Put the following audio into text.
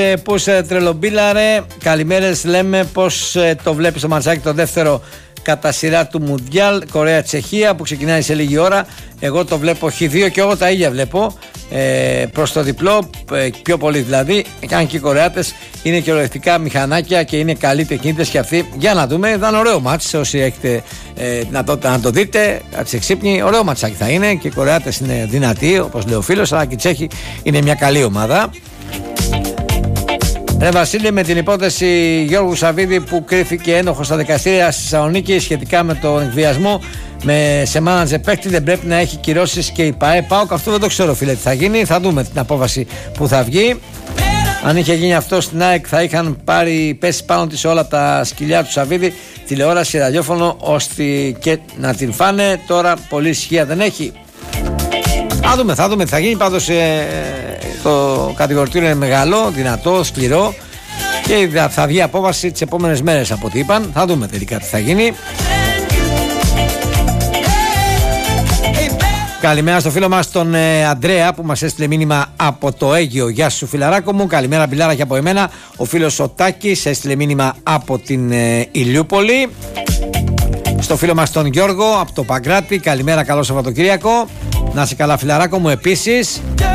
Πώς τρελομπίλαρε, καλημέρες, λέμε πως το βλέπεις το ματσάκι το δεύτερο κατά σειρά του Μουντιάλ Κορέα-Τσεχία που ξεκινάει σε λίγη ώρα. Εγώ το βλέπω Χ2 και εγώ τα ίδια βλέπω προς το διπλό, πιο πολύ δηλαδή. Αν και οι Κορεάτες είναι κυριολεκτικά μηχανάκια και είναι καλοί τεχνίτες και αυτοί. Για να δούμε, θα είναι ωραίο μάτς. Όσοι έχετε δυνατότητα να το δείτε, ξεξύπνοι, ωραίο ματσάκι θα είναι. Και οι Κορεάτες είναι δυνατοί, όπως λέει ο φίλος, αλλά και οι Τσέχοι είναι μια καλή ομάδα. Ρε Βασίλη, με την υπόθεση Γιώργου Σαββίδη που κρίθηκε ένοχος στα δικαστήρια στη Θεσσαλονίκη σχετικά με τον εκβιασμό σε μάνατζερ παίκτη, δεν πρέπει να έχει κυρώσεις και η ΠΑΟΚ? Αυτό δεν το ξέρω, φίλε, τι θα γίνει. Θα δούμε την απόφαση που θα βγει. Αν είχε γίνει αυτό στην ΑΕΚ θα είχαν πέσει πάνω της όλα τα σκυλιά του Σαββίδη, τηλεόραση, ραδιόφωνο, ώστε και να την φάνε. Τώρα πολύ ισχύα δεν έχει. Θα δούμε τι θα γίνει. Πάντως το κατηγορητήριο είναι μεγάλο, δυνατό, σκληρό και θα βγει απόφαση τις επόμενες μέρες από ό,τι είπαν. Θα δούμε τελικά τι θα γίνει. Καλημέρα στο φίλο μας τον Αντρέα που μας έστειλε μήνυμα από το Αίγυο. Γεια σου φιλαράκο μου. Καλημέρα μπιλάρια από εμένα. Ο φίλος ο Τάκης έστειλε μήνυμα από την Ηλιούπολη. Στο φίλο μας τον Γιώργο από το Παγκράτη. Καλημέρα, καλό Σαββατοκύριακο. Να είσαι καλά φιλαράκο μου επίσης.